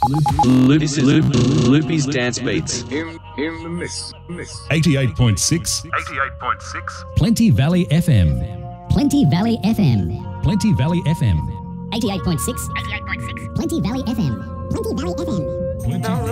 Loopy's Dance Beats. In the mix. 88.6. 88.6. Plenty Valley FM. Plenty Valley FM. Plenty Valley FM. 88.6. 88.6. Plenty Valley FM. Plenty Valley FM. Plenty